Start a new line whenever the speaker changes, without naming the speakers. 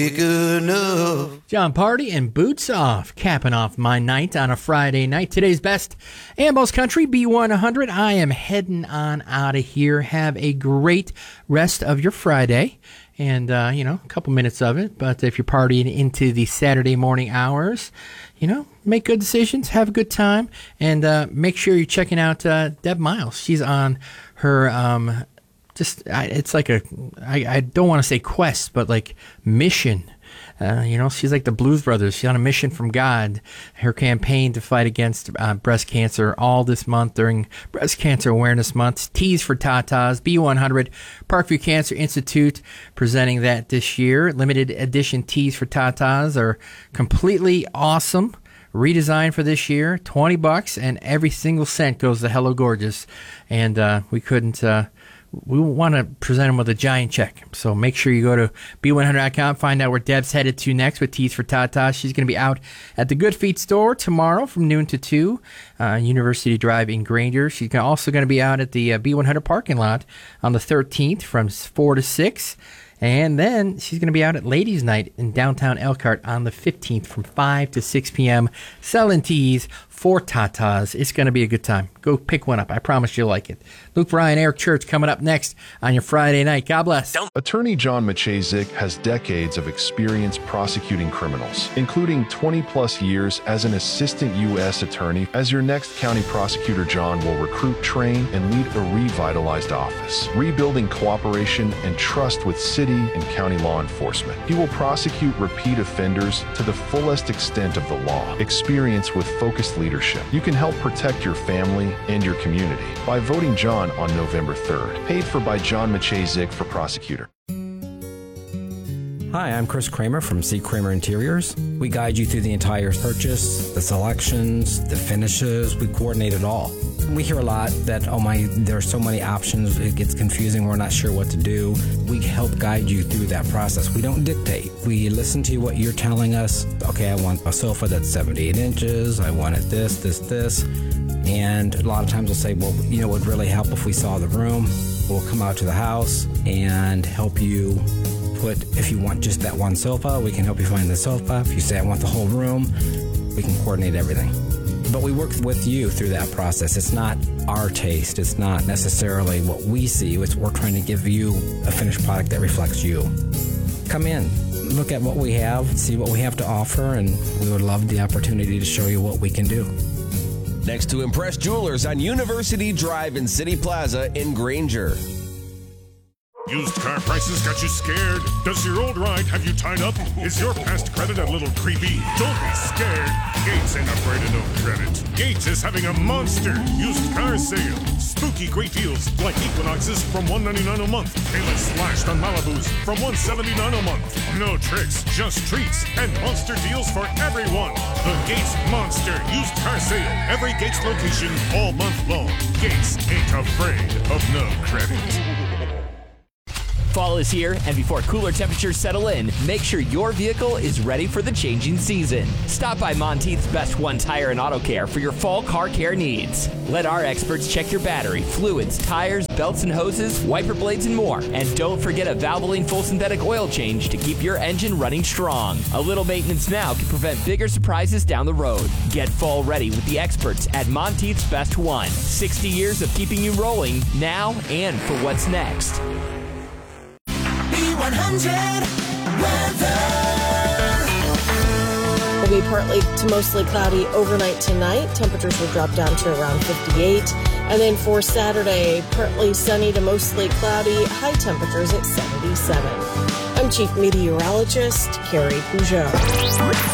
Good enough.
John Party and Boots Off, capping off my night on a Friday night. Today's best, Ambos Country, B100. I am heading on out of here. Have a great rest of your Friday. And, a couple minutes of it. But if you're partying into the Saturday morning hours, make good decisions, have a good time. And make sure you're checking out Deb Miles. She's on her... it's like I don't want to say quest, but like mission. She's like the Blues Brothers. She's on a mission from God. Her campaign to fight against breast cancer all this month during Breast Cancer Awareness Month. Teas for Tatas, B100, Parkview Cancer Institute presenting that this year. Limited edition Teas for Tatas are completely awesome. Redesigned for this year, $20, and every single cent goes to Hello Gorgeous. And we want to present them with a giant check. So make sure you go to B100.com, find out where Deb's headed to next with Teas for Tata. She's going to be out at the Good Feet store tomorrow from noon to 2, University Drive in Granger. She's also going to be out at the B100 parking lot on the 13th from 4 to 6. And then she's going to be out at Ladies' Night in downtown Elkhart on the 15th from 5 to 6 p.m. selling teas for Tatas. It's going to be a good time. Go pick one up. I promise you'll like it. Luke Bryan, Eric Church coming up next on your Friday night. God bless.
Attorney John Maciejczyk has decades of experience prosecuting criminals, including 20-plus years as an assistant U.S. attorney. As your next county prosecutor, John will recruit, train, and lead a revitalized office, rebuilding cooperation and trust with city and county law enforcement. He will prosecute repeat offenders to the fullest extent of the law. Experience with focused leadership. You can help protect your family and your community by voting John on November 3rd. Paid for by John Maciejczyk for prosecutor.
Hi, I'm Chris Kramer from C. Kramer Interiors. We guide you through the entire purchase, the selections, the finishes. We coordinate it all. We hear a lot that, there are so many options, it gets confusing, we're not sure what to do. We help guide you through that process. We don't dictate. We listen to what you're telling us. Okay, I want a sofa that's 78 inches. I want it this. And a lot of times we'll say, it would really help if we saw the room. We'll come out to the house and help you if you want just that one sofa, we can help you find the sofa. If you say I want the whole room, we can coordinate everything. But we work with you through that process. It's not our taste. It's not necessarily what we see. We're trying to give you a finished product that reflects you. Come in, look at what we have, see what we have to offer, and we would love the opportunity to show you what we can do.
Next to Impress Jewelers on University Drive in City Plaza in Granger.
Used car prices got you scared? Does your old ride have you tied up? Is your past credit a little creepy? Don't be scared. Gates ain't afraid of no credit. Gates is having a monster used car sale. Spooky great deals like Equinoxes from $199 a month. Payless slashed on Malibus from $179 a month. No tricks, just treats and monster deals for everyone. The Gates Monster Used Car Sale. Every Gates location all month long. Gates ain't afraid of no credit.
Fall is here, and before cooler temperatures settle in, make sure your vehicle is ready for the changing season. Stop by Monteith's Best One Tire and Auto Care for your fall car care needs. Let our experts check your battery, fluids, tires, belts and hoses, wiper blades, and more. And don't forget a Valvoline full synthetic oil change to keep your engine running strong. A little maintenance now can prevent bigger surprises down the road. Get fall ready with the experts at Monteith's Best One. 60 years of keeping you rolling now and for what's next.
B100 weather.
It'll be partly to mostly cloudy overnight tonight. Temperatures will drop down to around 58. And then for Saturday, partly sunny to mostly cloudy. High temperatures at 77. I'm Chief Meteorologist Carrie Peugeot.